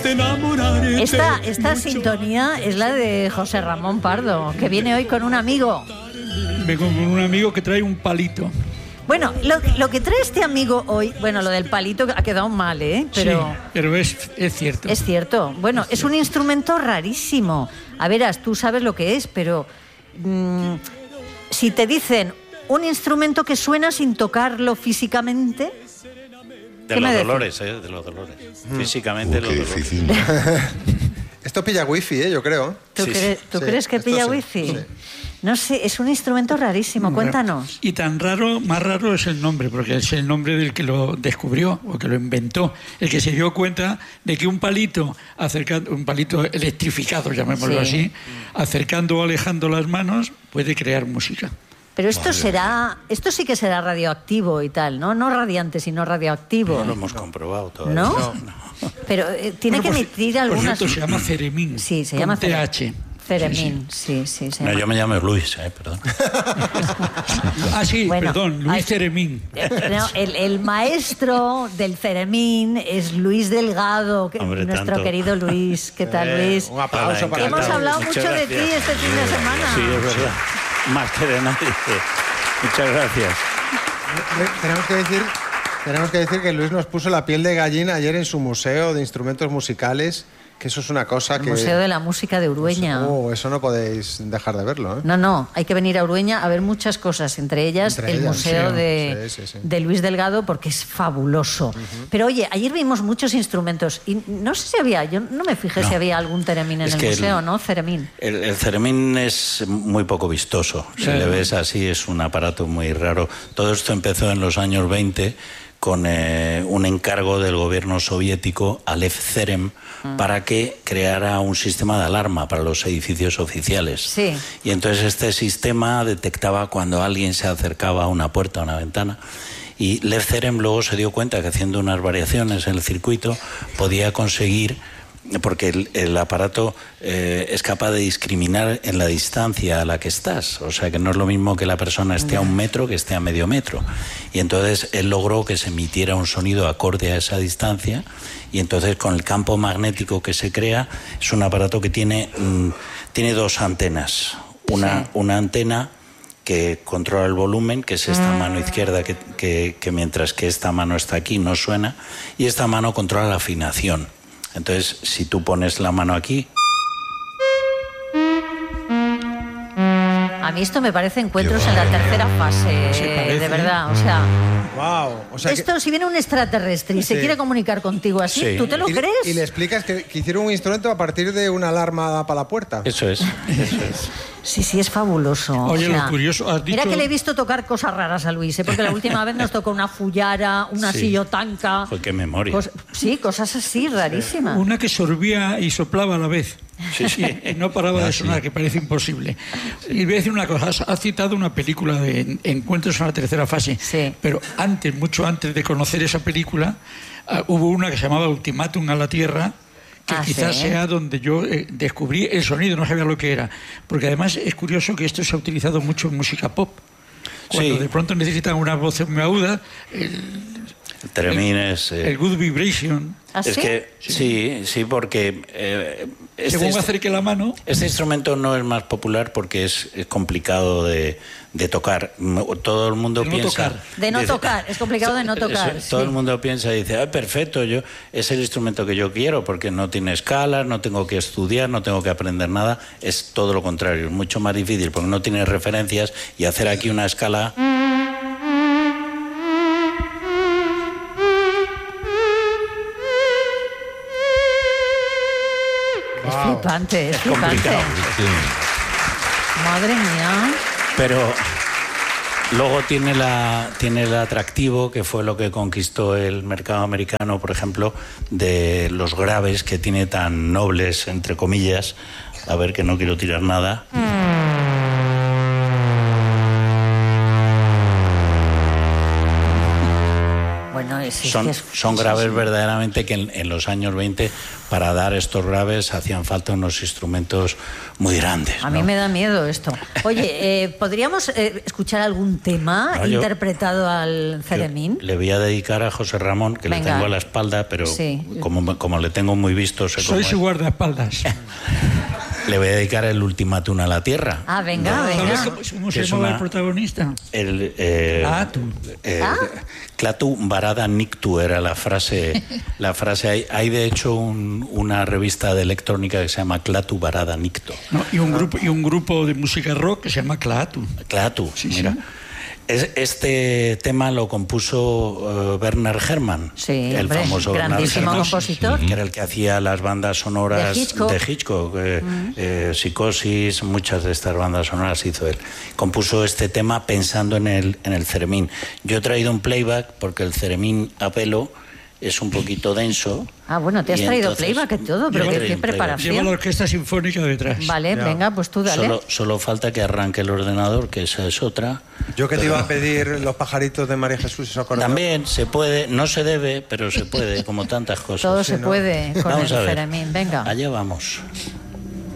Esta sintonía es la de José Ramón Pardo, que viene hoy con un amigo. Vengo con un amigo que trae un palito. Bueno, lo que trae este amigo hoy, bueno, lo del palito ha quedado mal, pero, sí, pero es cierto. Es cierto. Bueno, es un instrumento rarísimo. A verás, tú sabes lo que es, pero si te dicen un instrumento que suena sin tocarlo físicamente... De los dolores, de los dolores. Físicamente los dolores. Difícil. Esto pilla wifi, yo creo. ¿Tú crees que pilla wifi? Sí. No sé, es un instrumento rarísimo, cuéntanos. Y tan raro, más raro es el nombre, porque es el nombre del que lo descubrió o que lo inventó, el que se dio cuenta de que un palito electrificado, llamémoslo así, acercando o alejando las manos, puede crear música. Pero esto sí que será radioactivo y tal, ¿no? No radiante, sino radioactivo. No lo hemos comprobado todavía. ¿No? Pero tiene que emitir algunas... Por cierto, se llama Ceremín. Sí, se llama TH. Ceremín, sí. No, yo me llamo Luis, perdón. Luis Ceremín. No, el maestro del Ceremín es Luis Delgado, nuestro querido Luis. ¿Qué tal, Luis? Un aplauso para Hemos hablado mucho de ti este fin de semana. Sí, es verdad. Más que de nadie. Muchas gracias. Tenemos que decir que Luis nos puso la piel de gallina ayer en su museo de instrumentos musicales, que eso es una cosa que... El Museo de la Música de Urueña. Eso no podéis dejar de verlo, ¿eh? No, hay que venir a Urueña a ver muchas cosas, entre ellas el museo de Luis Delgado, porque es fabuloso. Uh-huh. Pero oye, ayer vimos muchos instrumentos y no sé si había, yo no me fijé si había algún Ceremín en el museo, ¿no? Ceremín. El Ceremín es muy poco vistoso. Si le ves así, es un aparato muy raro. Todo esto empezó en los años 20 con un encargo del gobierno soviético a Lev Cerem para que creara un sistema de alarma para los edificios oficiales. Sí. Y entonces este sistema detectaba cuando alguien se acercaba a una puerta, a una ventana. Y Lev Cerem luego se dio cuenta que haciendo unas variaciones en el circuito podía conseguir, porque el aparato es capaz de discriminar en la distancia a la que estás. O sea, que no es lo mismo que la persona esté a 1 metro que esté a medio metro. Y entonces él logró que se emitiera un sonido acorde a esa distancia. Y entonces con el campo magnético que se crea, es un aparato que tiene 2 antenas. Una antena que controla el volumen, que es esta mano izquierda, que mientras que esta mano está aquí no suena. Y esta mano controla la afinación. Entonces, si tú pones la mano aquí... A mí esto me parece encuentros en la tercera fase, de verdad, o sea... Wow. Esto, si viene un extraterrestre y se quiere comunicar contigo así, ¿tú te lo crees? Y le explicas que hicieron un instrumento a partir de una alarma para la puerta. Eso es. Sí, es fabuloso. Oye, lo curioso, has dicho... Mira que le he visto tocar cosas raras a Luis, porque la última vez nos tocó una fullara, una sillotanca... Qué memoria. Cosas así, rarísimas. Una que sorbía y soplaba a la vez. Sí. Y no paraba de sonar, que parece imposible. Y voy a decir una cosa, has citado una película de Encuentros en la tercera fase, pero mucho antes de conocer esa película, hubo una que se llamaba Ultimátum a la Tierra, que quizás sea donde yo descubrí el sonido, no sabía lo que era. Porque además es curioso que esto se ha utilizado mucho en música pop. Cuando de pronto necesitan una voz muy aguda, el Good Vibration. Es que sí, porque según acerque la mano. Este instrumento no es más popular porque es complicado de tocar. Todo el mundo piensa... Es complicado de no tocar. Todo el mundo piensa y dice, perfecto, es el instrumento que yo quiero porque no tiene escalas, no tengo que estudiar, no tengo que aprender nada. Es todo lo contrario, es mucho más difícil porque no tiene referencias y hacer aquí una escala... Es flipante. Madre mía. Pero luego tiene el atractivo, que fue lo que conquistó el mercado americano, por ejemplo, de los graves que tiene tan nobles, entre comillas. A ver, que no quiero tirar nada. Bueno, son graves verdaderamente, que en los años 20 para dar estos graves hacían falta unos instrumentos muy grandes, ¿no? A mí me da miedo esto. Oye, ¿podríamos escuchar algún tema interpretado al Ceremín? Le voy a dedicar a José Ramón, que le tengo a la espalda, pero como le tengo muy visto... Soy su guardaespaldas. Le voy a dedicar el Ultimátum a la Tierra. Venga. ¿Cómo se llama el protagonista? Clatu Barada Nictu era la frase. Hay de hecho una revista de electrónica que se llama Clatu Barada Nictu. No, y un grupo de música rock que se llama Clatu. Clatu, sí, mira. Sí. Este tema lo compuso Werner Herrmann, el famoso grandísimo Werner Herrmann, compositor, que era el que hacía las bandas sonoras de Hitchcock, Psicosis, muchas de estas bandas sonoras hizo él. Compuso este tema pensando en el Ceremín. Yo he traído un playback porque el Ceremín a pelo es un poquito denso. Bueno, te has traído playback y todo, pero qué preparación. Lleva la orquesta sinfónica detrás. Vale, venga, pues tú dale. Solo falta que arranque el ordenador, que esa es otra. Yo que te iba a pedir Los pajaritos de María Jesús, ¿eso acordado? También se puede, no se debe, pero se puede, como tantas cosas. Todo se puede con el Ceremín, venga. Allá vamos.